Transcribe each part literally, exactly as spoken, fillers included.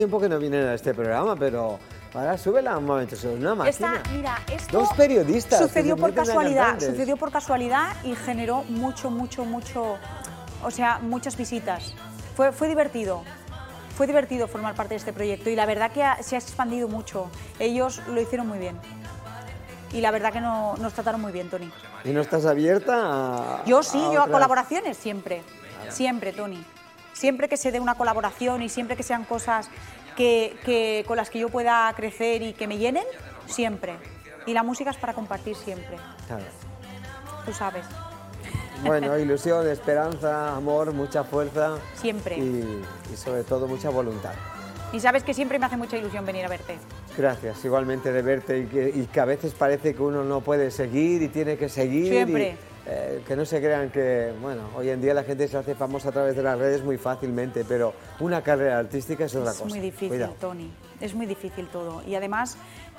Tiempo que no vienen a este programa, pero ahora súbela un momento, es una máquina. Esta, mira, esto Dos periodistas. Sucedió por casualidad, sucedió por casualidad y generó mucho, mucho, mucho, o sea, muchas visitas. Fue, fue divertido, fue divertido formar parte de este proyecto y la verdad que ha, se ha expandido mucho. Ellos lo hicieron muy bien. Y la verdad que no, nos trataron muy bien, Toni. ¿Y no estás abierta a...? Yo sí, a yo otras... a colaboraciones siempre, siempre, Toni. Siempre que se dé una colaboración y siempre que sean cosas que, que, con las que yo pueda crecer y que me llenen, siempre. Y la música es para compartir siempre. Claro. Tú sabes. Bueno, ilusión, esperanza, amor, mucha fuerza. Siempre. Y, y sobre todo mucha voluntad. Y sabes que siempre me hace mucha ilusión venir a verte. Gracias, igualmente de verte y que, y que a veces parece que uno no puede seguir y tiene que seguir. Siempre. Y, eh, que no se crean que, bueno, hoy en día la gente se hace famosa a través de las redes muy fácilmente, pero una carrera artística es otra es cosa. Es muy difícil, Cuidado. Toni, es muy difícil todo. Y además,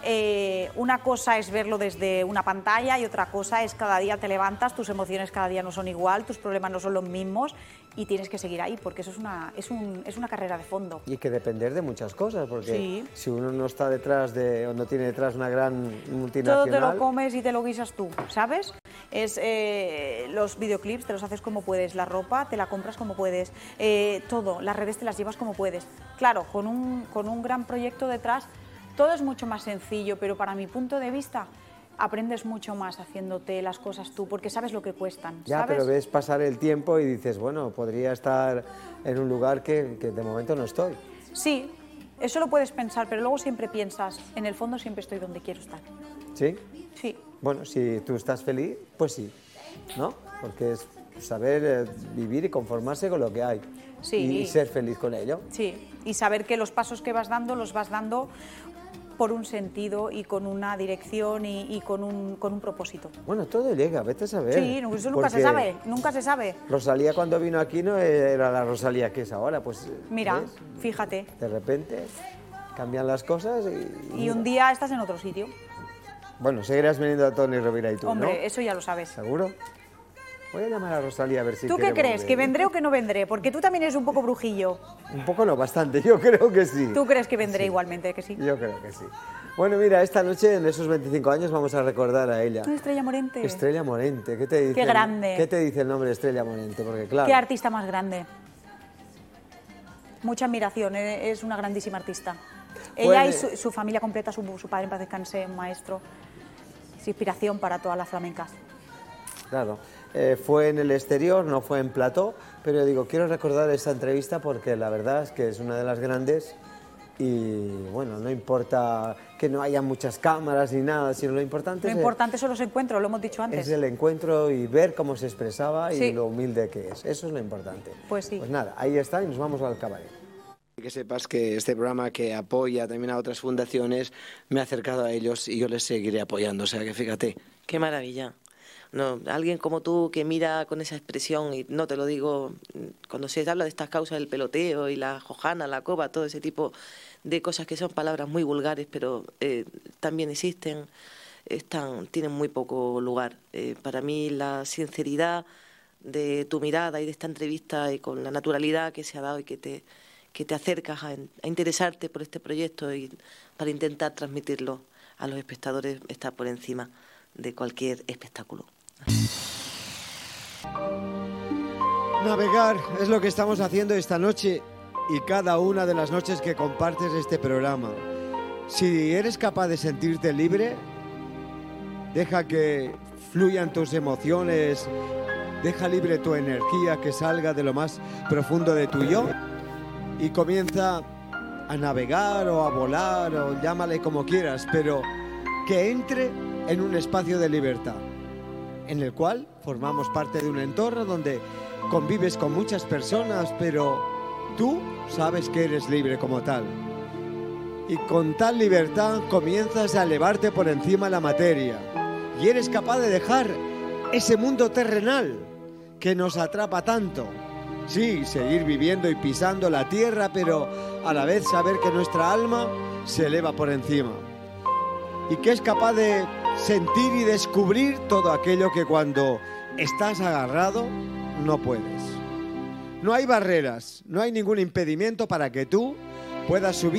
eh, una cosa es verlo desde una pantalla y otra cosa es cada día te levantas, tus emociones cada día no son igual, tus problemas no son los mismos y tienes que seguir ahí porque eso es una, es un, es una carrera de fondo. Y que depender de muchas cosas, porque sí. si uno no está detrás de, o no tiene detrás una gran multinacional... Todo te lo comes y te lo guisas tú, ¿sabes? Es, eh, los videoclips te los haces como puedes, la ropa te la compras como puedes, eh, todo, las redes te las llevas como puedes. Claro, con un, con un gran proyecto detrás todo es mucho más sencillo, pero para mi punto de vista aprendes mucho más haciéndote las cosas tú, porque sabes lo que cuestan. Ya, ¿sabes? pero ves pasar el tiempo y dices, bueno, podría estar en un lugar que, que de momento no estoy. Sí, eso lo puedes pensar, pero luego siempre piensas, en el fondo siempre estoy donde quiero estar. ¿Sí? Sí. Bueno, si tú estás feliz, pues sí, ¿no? Porque es saber eh, vivir y conformarse con lo que hay. Sí. Y, y ser feliz con ello. Sí, y saber que los pasos que vas dando, los vas dando por un sentido y con una dirección y, y con, un, con un propósito. Bueno, todo llega, vete a saber. Sí, eso nunca se sabe, nunca se sabe. Rosalía cuando vino aquí no era la Rosalía que es ahora, pues... Mira, ¿ves? Fíjate. De repente cambian las cosas y... Y un día estás en otro sitio. Bueno, seguirás viniendo a Toni Rovira y tú, Hombre, ¿no? eso ya lo sabes. ¿Seguro? Voy a llamar a Rosalía a ver si ¿Tú quiere qué crees? volver. ¿Que vendré o que no vendré? Porque tú también eres un poco brujillo. Un poco no, bastante, yo creo que sí. ¿Tú crees que vendré sí. igualmente, que sí? Yo creo que sí. Bueno, mira, esta noche, en esos veinticinco años, vamos a recordar a ella. Estrella Morente. Estrella Morente, ¿qué te dice? Qué grande. ¿Qué te dice el nombre de Estrella Morente? Porque claro... Qué artista más grande. Mucha admiración, es una grandísima artista. Ella y su, su familia completa, su, su padre en paz descanse, un maestro, es inspiración para todas las flamencas. Claro, eh, fue en el exterior, no fue en plató, pero yo digo, quiero recordar esta entrevista porque la verdad es que es una de las grandes y bueno, no importa que no haya muchas cámaras ni nada, sino lo importante, lo es, importante son los encuentros, lo hemos dicho antes. Es el encuentro y ver cómo se expresaba sí. y lo humilde que es, eso es lo importante. Pues sí. Pues nada, ahí está y nos vamos al cabaret. Que sepas que este programa que apoya también a otras fundaciones me ha acercado a ellos y yo les seguiré apoyando, o sea que fíjate. Qué maravilla. No, alguien como tú que mira con esa expresión, y no te lo digo, cuando se habla de estas causas del peloteo y la jojana, la coba, todo ese tipo de cosas que son palabras muy vulgares, pero eh, también existen, están, tienen muy poco lugar. Eh, para mí la sinceridad de tu mirada y de esta entrevista y con la naturalidad que se ha dado y que te, que te acercas a, a interesarte por este proyecto y para intentar transmitirlo a los espectadores está por encima de cualquier espectáculo. Navegar es lo que estamos haciendo esta noche y cada una de las noches que compartes este programa. Si eres capaz de sentirte libre, deja que fluyan tus emociones, deja libre tu energía que salga de lo más profundo de tu yo y comienza a navegar o a volar o llámale como quieras, pero que entre en un espacio de libertad, en el cual formamos parte de un entorno donde convives con muchas personas, pero tú sabes que eres libre como tal. Y con tal libertad comienzas a elevarte por encima de la materia y eres capaz de dejar ese mundo terrenal que nos atrapa tanto. Sí, seguir viviendo y pisando la tierra, pero a la vez saber que nuestra alma se eleva por encima y que es capaz de sentir y descubrir todo aquello que cuando estás agarrado no puedes. No hay barreras, no hay ningún impedimento para que tú puedas subir